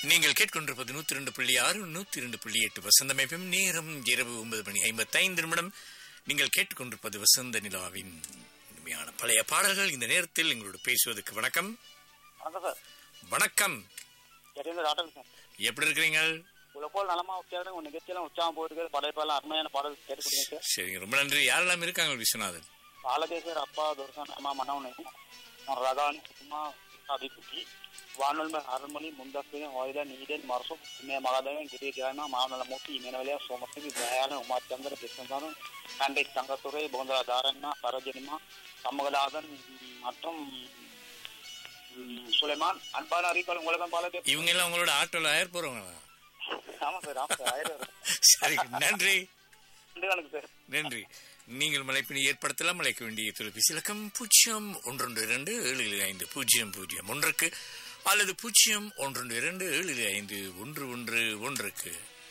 நீங்கள் கேட்கொண்டிருப்பது 102.6 102.8 வசந்தம் FM. நேரம் இரவு 9:55. நீங்கள் கேட்டுக்கொண்டிருப்பது வசந்த நிலாவின் இனிமையான பழைய பாடல்கள். இந்த நேரத்தில் எங்களோடு பேசுவதற்கு வணக்கம். வணக்கம் சார். வணக்கம். எப்படி இருக்கிறீங்க? நலமா உங்க நிகழ்ச்சியெல்லாம் உற்சாகம் போயிருக்கு. படைப்பாலாம் அருமையான பாடல் கேட்டுக்கிறீங்க சார். சரிங்க, ரொம்ப நன்றி. யாரெல்லாம் இருக்காங்க விஸ்வநாதன்? பாலகேசர் அப்பா துர்கான் அம்மா மனவனை ரகானி சும்மா அபிபுட்டி வானொலி அருள்மொழி முந்தக்கையும் வாயில நீடல் மரசும் இமய மகாதேவன் கிரிஜாயமா மாவனலமூர்த்தி இமயவலியா சோமசிவி தயாளன் உமாச்சந்திர கிருஷ்ணசாமி கண்டை தங்கத்துறை போந்தரா தாரண்ணா சரோஜனிமா சமூகநாதன் மற்றும் சுலைமான் அன்பான அறிவிப்பாளர் உங்களுக்கும் பாலகே. இவங்க எல்லாம் உங்களோட ஆட்டோல ஆயர் போறவங்களா? ஆமா சார், ஆமா சார், ஆயிரம். சரி, நன்றி. சார் நன்றி. நீங்கள் மலைப்பினை ஏற்படுத்தலாம். அழைக்க வேண்டிய தொலைபேசி இலக்கம் 012275001 அல்லது 012275111.